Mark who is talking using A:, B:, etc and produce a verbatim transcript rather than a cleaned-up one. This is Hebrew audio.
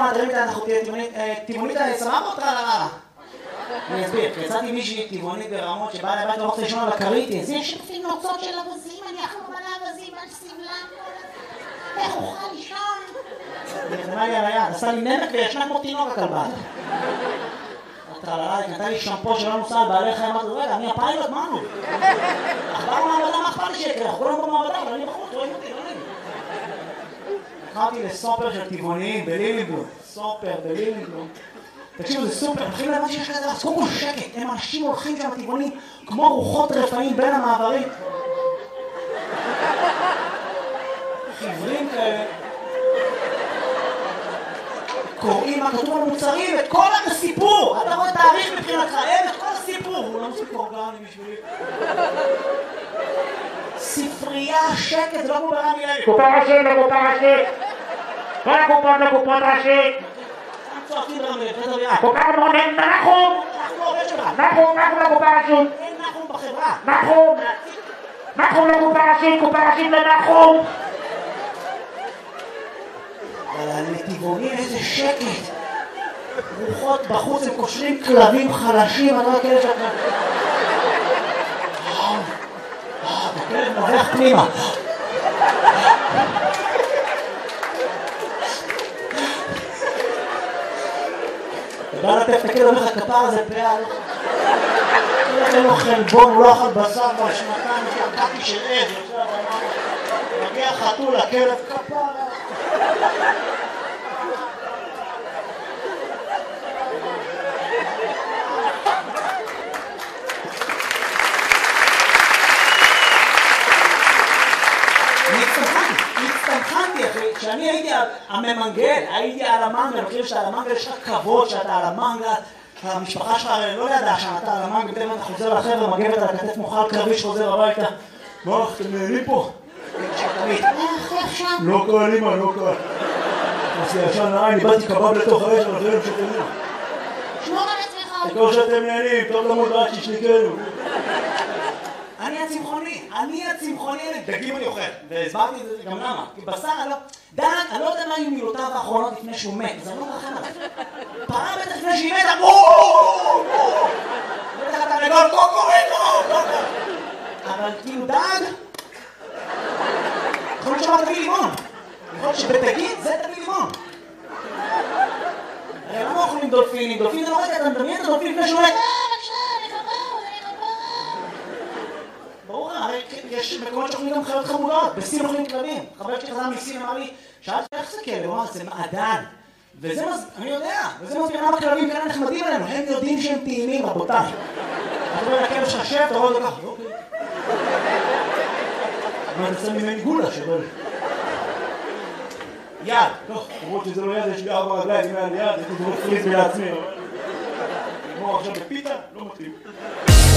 A: מה, תראי איתה, אנחנו טבעונית סבבה או טרללה? אני אסביר, כי יצאתי מישהי טבעונית ברמות שבאה לבית לא רוצה לישון על הכרית, זה יש לפי נוצות של אבזים, אני אכלו מלא אבזים על סבלם, איך אוכל לישון? היא נתנה לי על היד, עשה לי נמק וישנה כמו תינוק הכלבה. טרללה, היא נתנה לי שמפו שלא נוסע על בעלי חיים, אמרתי, רגע, אני הפיילוט, מה נו? אכבר במעבדה, מה אכפת לי שיקרה? אנחנו כולנו במעבדה, אבל אני בחוץ, רואים אותי, לא נעים. נכנסתי לסופר של טבעוניים בלילינגלום, סופר בלילינגלום. תקשיבו, זה סופר, מתחילים להבין שיש כזה, אז קודם כל שקט, הם אנשים הולכים שם טבעונים כמו רוחות רפאים בין המעברים. חיוורים כאלה. קוראים מה כתוב על מוצרים, את כל הסיפור! אתה רואה תאריך מבחינתך, אין את כל הסיפור! הוא לא מספיק אורגני בשבילי. ספרייה, שקט, זה לא כמו ברמי לוי.
B: קופה ראשית לקופה ראשית! כל הקופות לקופות ראשית!
A: צועקים ברמי לוי, פדר ביד.
B: קופה מונן, נחום!
A: אנחנו עובד שלך.
B: נחום, נחום לקופה ראשית!
A: אין נחום בחברה.
B: נחום! נחום לקופה ראשית, קופה ראשית לנחום!
A: אבל לטבעונים איזה שקט. רוחות בחוץ, הם קושרים כלבים חלשים, אני לא יודע שאתה... הכלב נובח פנימה. ובא לטף את הכלב, אומר לך, כפר הזה פאה, אין לו חלבון, הוא לא אכל בשר בשנתיים, שקעתי של עז, מגיע חתול, הכלב כפר. כשאני הייתי הממנגל, הייתי על המנגל, אני חושב שעל המנגל יש לך כבוד שאתה על המנגל, המשפחה שלך לא ידעה שאתה על המנגל, בטח אתה חוזר לחבר'ה, מגבת על הכתף מוכל קרבי שחוזר הביתה. מה, אתם נהנים פה? לא קל, אמא, לא קל. עשי ישן נעי, אני באתי קבב לתוך האש, אבל זה לא שתהנים.
C: שמור על עצמך.
A: תקור שאתם נהנים, טוב למוד רק שישניקנו. אני הצמחוני, אני הצמחוני, דגים אני אוכל, והסברתי את זה גם למה, כי בשר, אני לא, דן, אני לא יודע מה היו מילותיו האחרונות לפני שהוא מת, זה לא מרחם עליו. פרה בטח לפני שהיא מתה, בואו! בטח אתה לגול, קוקוריקו! אבל כאילו דג, יכול להיות שאומר תביא לימון, יכול להיות שבדגים זה תביא לימון. הרי למה אוכלים דולפינים? דולפין זה לא רגע, אתה מדמיין את הדולפין לפני שהוא מת. ברור, הרי יש מקומות שאוכלים גם חיות חמודות, בסין אוכלים כלבים. חבר שלי חזר מסין אמר לי, שאלתי איך זה כלב? הוא אמר, זה מעדן. וזה מז... אני יודע, וזה מסביר למה כלבים כאלה נחמדים עלינו, הם יודעים שהם טעימים, רבותיי. אתה רואה לכלב ששב, אתה רואה את זה ככה, אוקיי. אבל נצא ממני גולה שבא לי. יד, לא, למרות שזה לא יד, יש לי ארבע רגליים, אם היה לי יד, הייתי זרוק פריז לעצמי. נגמור עכשיו בפיתה, לא מתאים.